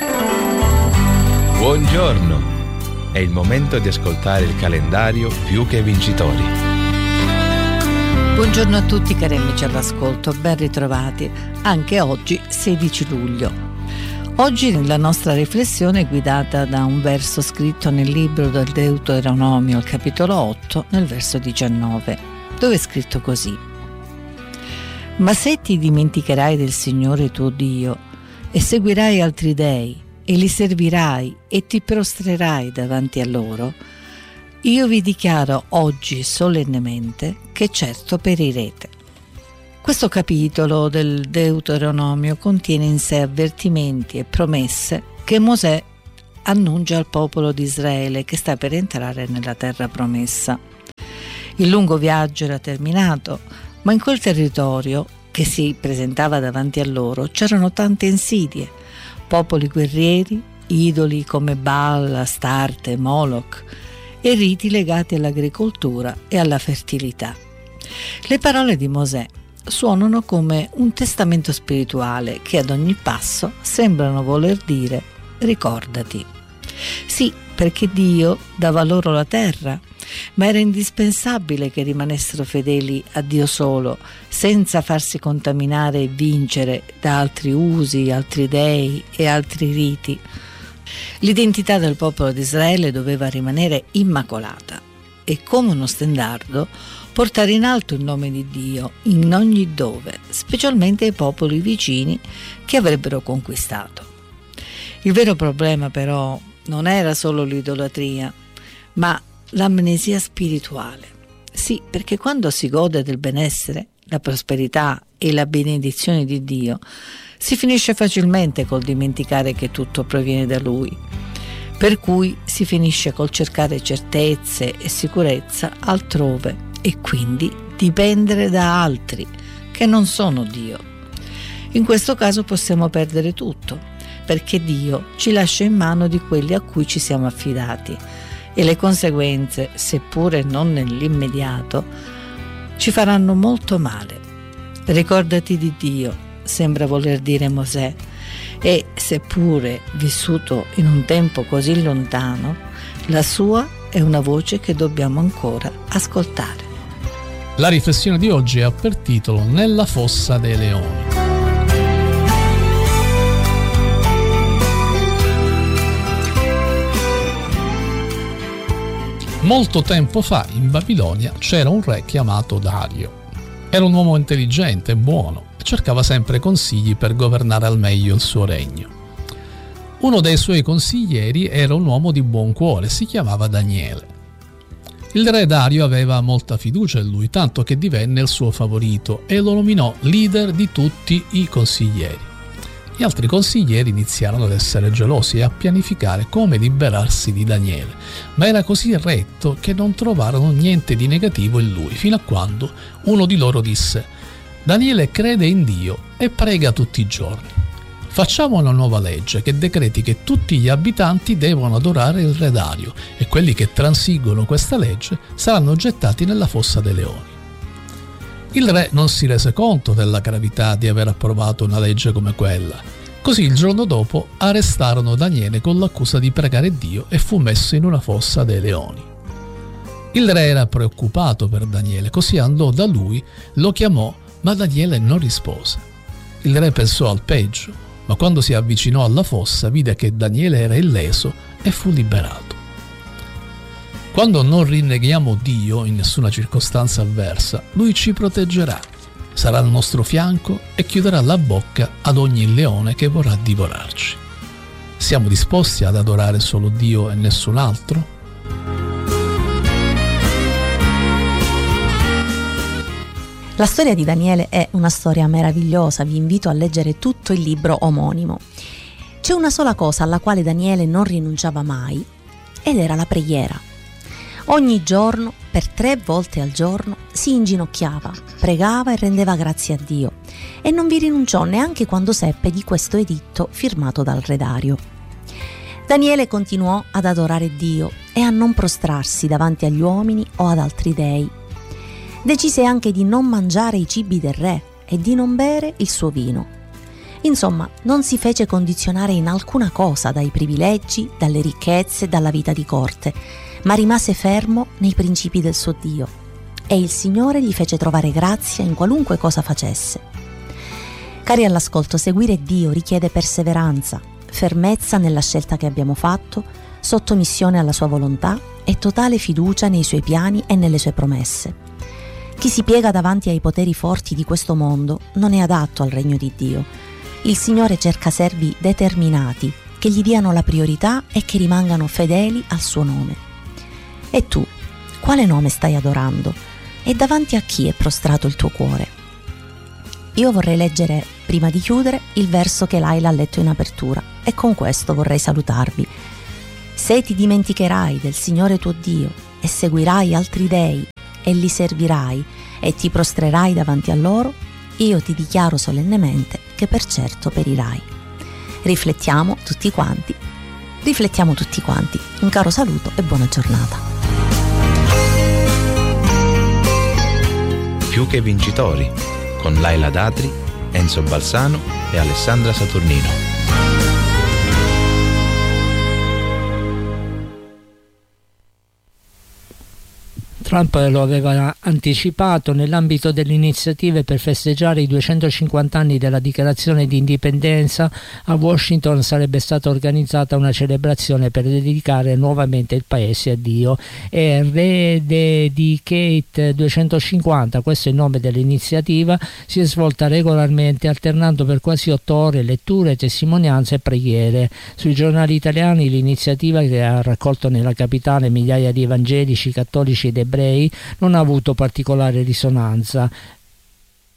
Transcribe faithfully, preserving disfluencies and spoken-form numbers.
Buongiorno, è il momento di ascoltare il calendario Più che Vincitori. Buongiorno a tutti cari amici all'ascolto, ben ritrovati, anche oggi sedici luglio. Oggi la nostra riflessione è guidata da un verso scritto nel libro del Deuteronomio, al capitolo otto, nel verso diciannove, dove è scritto così: Ma se ti dimenticherai del Signore tuo Dio e seguirai altri dei e li servirai e ti prostrerai davanti a loro, io vi dichiaro oggi solennemente che certo perirete. Questo capitolo del Deuteronomio contiene in sé avvertimenti e promesse che Mosè annuncia al popolo di Israele che sta per entrare nella terra promessa. Il lungo viaggio era terminato, ma in quel territorio che si presentava davanti a loro c'erano tante insidie, popoli guerrieri, idoli come Baal, Astarte, Moloch e riti legati all'agricoltura e alla fertilità. Le parole di Mosè suonano come un testamento spirituale che ad ogni passo sembrano voler dire: ricordati. Sì, perché Dio dava loro la terra, ma era indispensabile che rimanessero fedeli a Dio solo, senza farsi contaminare e vincere da altri usi, altri dei e altri riti. L'identità del popolo di Israele doveva rimanere immacolata e, come uno stendardo, portare in alto il nome di Dio in ogni dove, specialmente ai popoli vicini che avrebbero conquistato. Il vero problema però non era solo l'idolatria, ma l'amnesia spirituale. Sì, perché quando si gode del benessere, la prosperità e la benedizione di Dio, si finisce facilmente col dimenticare che tutto proviene da Lui. Per cui si finisce col cercare certezze e sicurezza altrove e quindi dipendere da altri che non sono Dio. In questo caso possiamo perdere tutto, perché Dio ci lascia in mano di quelli a cui ci siamo affidati e le conseguenze, seppure non nell'immediato, ci faranno molto male. Ricordati di Dio, sembra voler dire Mosè, e seppure vissuto in un tempo così lontano, la sua è una voce che dobbiamo ancora ascoltare. La riflessione di oggi ha per titolo Nella fossa dei leoni. Molto tempo fa in Babilonia c'era un re chiamato Dario. Era un uomo intelligente e buono e cercava sempre consigli per governare al meglio il suo regno. Uno dei suoi consiglieri era un uomo di buon cuore, si chiamava Daniele. Il re Dario aveva molta fiducia in lui, tanto che divenne il suo favorito e lo nominò leader di tutti i consiglieri. Gli altri consiglieri iniziarono ad essere gelosi e a pianificare come liberarsi di Daniele, ma era così retto che non trovarono niente di negativo in lui, fino a quando uno di loro disse: Daniele crede in Dio e prega tutti i giorni. Facciamo una nuova legge che decreti che tutti gli abitanti devono adorare il re Dario e quelli che transiggono questa legge saranno gettati nella fossa dei leoni. Il re non si rese conto della gravità di aver approvato una legge come quella. Così il giorno dopo arrestarono Daniele con l'accusa di pregare Dio e fu messo in una fossa dei leoni. Il re era preoccupato per Daniele, così andò da lui, lo chiamò, ma Daniele non rispose. Il re pensò al peggio, ma quando si avvicinò alla fossa vide che Daniele era illeso e fu liberato. Quando non rinneghiamo Dio in nessuna circostanza avversa, Lui ci proteggerà, sarà al nostro fianco e chiuderà la bocca ad ogni leone che vorrà divorarci. Siamo disposti ad adorare solo Dio e nessun altro? La storia di Daniele è una storia meravigliosa, vi invito a leggere tutto il libro omonimo. C'è una sola cosa alla quale Daniele non rinunciava mai, ed era la preghiera. Ogni giorno, per tre volte al giorno, si inginocchiava, pregava e rendeva grazie a Dio, e non vi rinunciò neanche quando seppe di questo editto firmato dal re Dario. Daniele continuò ad adorare Dio e a non prostrarsi davanti agli uomini o ad altri dei. Decise anche di non mangiare i cibi del re e di non bere il suo vino. Insomma, non si fece condizionare in alcuna cosa dai privilegi, dalle ricchezze, dalla vita di corte, ma rimase fermo nei principi del suo Dio, e il Signore gli fece trovare grazia in qualunque cosa facesse. Cari all'ascolto, seguire Dio richiede perseveranza, fermezza nella scelta che abbiamo fatto, sottomissione alla sua volontà e totale fiducia nei suoi piani e nelle sue promesse. Chi si piega davanti ai poteri forti di questo mondo non è adatto al regno di Dio. Il Signore cerca servi determinati, che gli diano la priorità e che rimangano fedeli al suo nome. E tu, quale nome stai adorando? E davanti a chi è prostrato il tuo cuore? Io vorrei leggere, prima di chiudere, il verso che Laila ha letto in apertura, e con questo vorrei salutarvi. Se ti dimenticherai del Signore tuo Dio e seguirai altri dei e li servirai e ti prostrerai davanti a loro, io ti dichiaro solennemente che per certo perirai. Riflettiamo tutti quanti, riflettiamo tutti quanti. Un caro saluto e buona giornata. Più che vincitori, con Laila Datri, Enzo Balsano e Alessandra Saturnino. Trump lo aveva anticipato: nell'ambito delle iniziative per festeggiare i duecentocinquanta anni della dichiarazione di indipendenza, a Washington sarebbe stata organizzata una celebrazione per dedicare nuovamente il paese a Dio. E Rededicate duecentocinquanta, questo è il nome dell'iniziativa, si è svolta regolarmente alternando per quasi otto ore letture, testimonianze e preghiere. Sui giornali italiani l'iniziativa, che ha raccolto nella capitale migliaia di evangelici, cattolici ed ebrei, non ha avuto particolare risonanza.